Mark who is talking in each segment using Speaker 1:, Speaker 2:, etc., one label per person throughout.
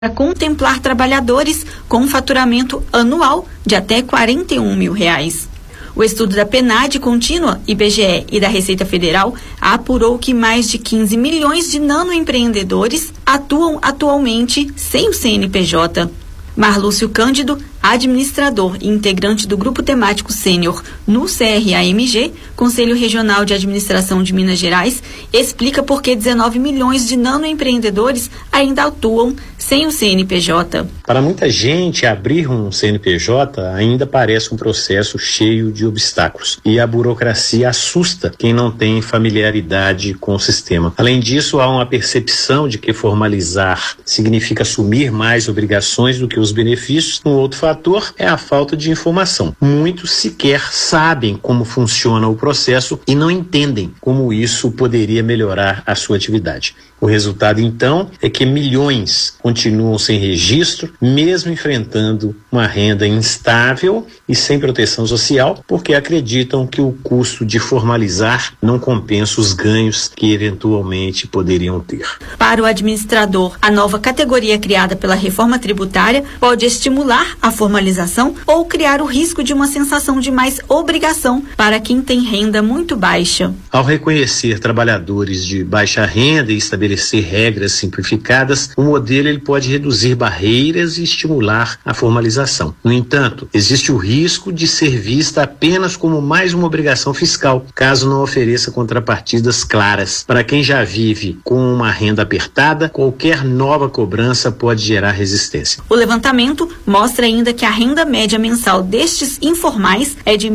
Speaker 1: para contemplar trabalhadores com faturamento anual de até R$41 mil. O estudo da PNAD contínua, IBGE e da Receita Federal apurou que mais de 15 milhões de nanoempreendedores atuam atualmente sem o CNPJ. Marlúcio Cândido, administrador e integrante do Grupo Temático Sênior no CRAMG, Conselho Regional de Administração de Minas Gerais, explica por que 19 milhões de nanoempreendedores ainda atuam sem o CNPJ.
Speaker 2: Para muita gente, abrir um CNPJ ainda parece um processo cheio de obstáculos e a burocracia assusta quem não tem familiaridade com o sistema. Além disso, há uma percepção de que formalizar significa assumir mais obrigações do que os benefícios. Um outro fator é a falta de informação. Muitos sequer sabem como funciona o processo e não entendem como isso poderia melhorar a sua atividade. O resultado, então, é que milhões continuam sem registro, mesmo enfrentando uma renda instável e sem proteção social, porque acreditam que o custo de formalizar não compensa os ganhos que eventualmente poderiam ter.
Speaker 1: Para o administrador, a nova categoria criada pela reforma tributária pode estimular a formalização ou criar o risco de uma sensação de mais obrigação para quem tem renda muito baixa.
Speaker 2: Ao reconhecer trabalhadores de baixa renda e estabelecer regras simplificadas, o modelo ele pode reduzir barreiras e estimular a formalização. No entanto, existe o risco de ser vista apenas como mais uma obrigação fiscal, caso não ofereça contrapartidas claras. Para quem já vive com uma renda apertada, qualquer nova cobrança pode gerar resistência.
Speaker 1: O levantamento mostra ainda que a renda média mensal destes informais é de R$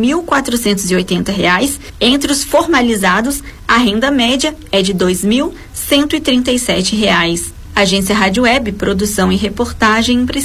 Speaker 1: 1.480. Entre os formalizados, a renda média é de R$ 2.137. Agência Rádio Web, produção e reportagem.